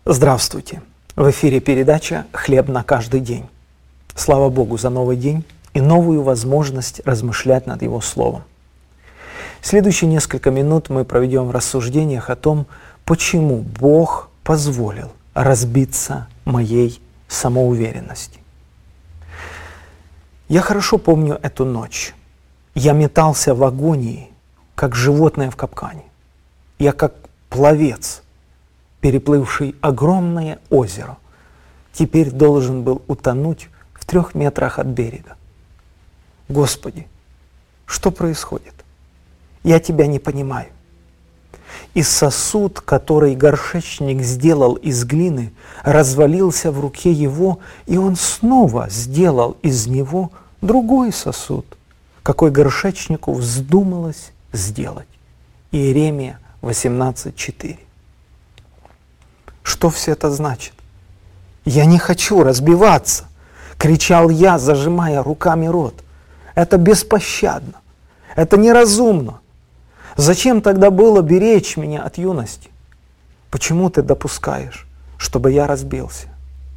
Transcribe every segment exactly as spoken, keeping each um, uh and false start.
Здравствуйте! В эфире передача «Хлеб на каждый день». Слава Богу за новый день и новую возможность размышлять над Его Словом. Следующие несколько минут мы проведем в рассуждениях о том, почему Бог позволил разбиться моей самоуверенности. Я хорошо помню эту ночь. Я метался в агонии, как животное в капкане. Я как пловец, переплывший огромное озеро, теперь должен был утонуть в трех метрах от берега. Господи, что происходит? Я Тебя не понимаю. И сосуд, который горшечник сделал из глины, развалился в руке его, и он снова сделал из него другой сосуд, какой горшечнику вздумалось сделать. Иеремия восемнадцать четыре. Что все это значит? «Я не хочу разбиваться!» — кричал я, зажимая руками рот. Это беспощадно, это неразумно. Зачем тогда было беречь меня от юности? Почему ты допускаешь, чтобы я разбился?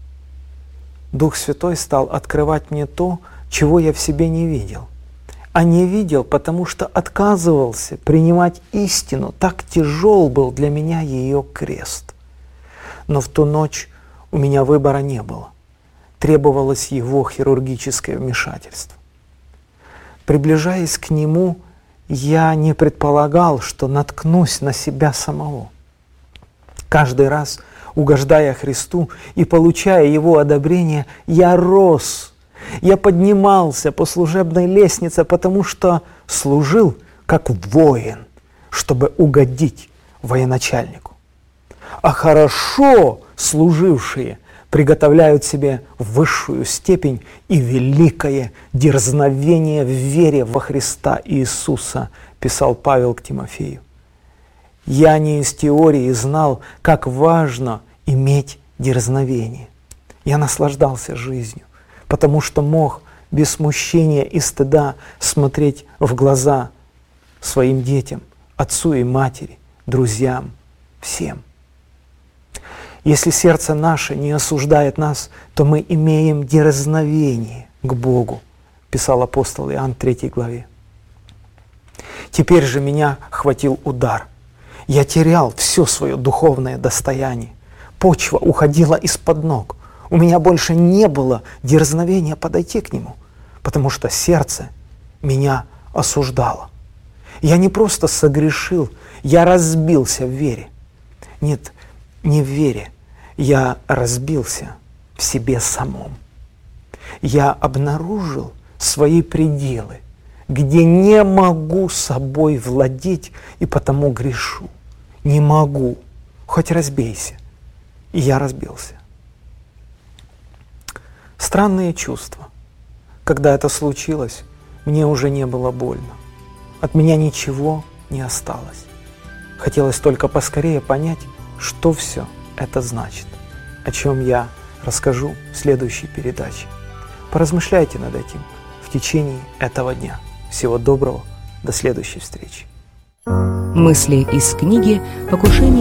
Дух Святой стал открывать мне то, чего я в себе не видел. А не видел, потому что отказывался принимать истину. Так тяжел был для меня ее крест. Но в ту ночь у меня выбора не было. Требовалось его хирургическое вмешательство. Приближаясь к нему, я не предполагал, что наткнусь на себя самого. Каждый раз, угождая Христу и получая Его одобрение, я рос, я поднимался по служебной лестнице, потому что служил как воин, чтобы угодить военачальнику. А хорошо служившие приготовляют себе высшую степень и великое дерзновение в вере во Христа Иисуса, писал Павел к Тимофею. Я не из теории знал, как важно иметь дерзновение. Я наслаждался жизнью, потому что мог без смущения и стыда смотреть в глаза своим детям, отцу и матери, друзьям, всем. Если сердце наше не осуждает нас, то мы имеем дерзновение к Богу, писал апостол Иоанн в третьей главе. Теперь же меня хватил удар. Я терял все свое духовное достояние. Почва уходила из-под ног. У меня больше не было дерзновения подойти к Нему, потому что сердце меня осуждало. Я не просто согрешил, я разбился в вере. Нет, не в вере, я разбился в себе самом. Я обнаружил свои пределы, где не могу собой владеть и потому грешу. Не могу, хоть разбейся. И я разбился. Странные чувства. Когда это случилось, мне уже не было больно. От меня ничего не осталось. Хотелось только поскорее понять, что все это значит, о чем я расскажу в следующей передаче. Поразмышляйте над этим в течение этого дня. Всего доброго, до следующей встречи. Мысли из книги «Покушение